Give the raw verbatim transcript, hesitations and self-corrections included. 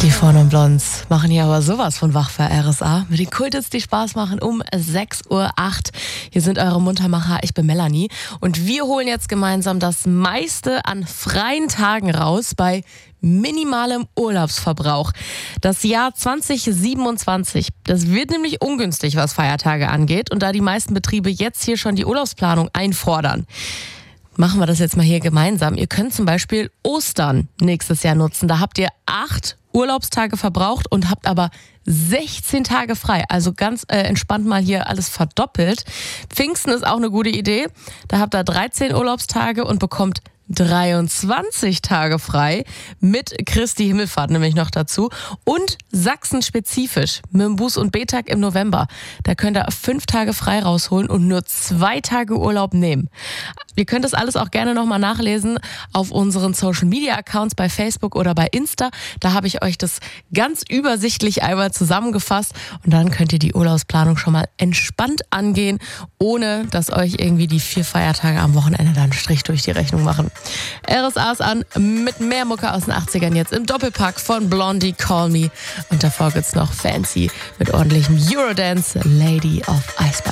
Die Von und Blondes machen hier aber sowas von wach für R S A. Mit den Kultits, die Spaß machen, um sechs Uhr acht. Hier sind eure Muntermacher, ich bin Melanie. Und wir holen jetzt gemeinsam das meiste an freien Tagen raus bei minimalem Urlaubsverbrauch. Das Jahr zwanzig siebenundzwanzig, das wird nämlich ungünstig, was Feiertage angeht. Und da die meisten Betriebe jetzt hier schon die Urlaubsplanung einfordern, machen wir das jetzt mal hier gemeinsam. Ihr könnt zum Beispiel Ostern nächstes Jahr nutzen. Da habt ihr acht Urlaubstage verbraucht und habt aber sechzehn Tage frei. Also ganz äh, entspannt mal hier alles verdoppelt. Pfingsten ist auch eine gute Idee. Da habt ihr dreizehn Urlaubstage und bekommt dreiundzwanzig Tage frei mit Christi Himmelfahrt nämlich noch dazu und Sachsen spezifisch mit dem Buß- und B-Tag im November. Da könnt ihr fünf Tage frei rausholen und nur zwei Tage Urlaub nehmen. Ihr könnt das alles auch gerne nochmal nachlesen auf unseren Social-Media-Accounts bei Facebook oder bei Insta. Da habe ich euch das ganz übersichtlich einmal zusammengefasst und dann könnt ihr die Urlaubsplanung schon mal entspannt angehen, ohne dass euch irgendwie die vier Feiertage am Wochenende dann einen Strich durch die Rechnung machen. R S A ist an mit mehr Mucke aus den achtzigern jetzt im Doppelpack von Blondie, Call Me. Und davor gibt's noch Fancy mit ordentlichem Eurodance, Lady of Iceberg.